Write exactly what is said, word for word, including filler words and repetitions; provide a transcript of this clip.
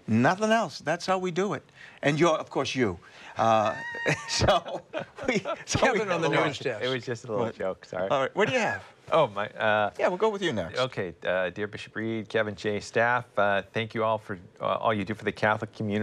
Nothing else. That's how we do it. And you're, of course, you. Uh, so we, so Kevin we on the have a news lot. desk. It was just a little What? joke, sorry. All right, what do you have? Oh, my. Uh, Yeah, we'll go with you next. okay, uh, dear Bishop Reed, Kevin J. staff, uh, thank you all for uh, all you do for the Catholic community.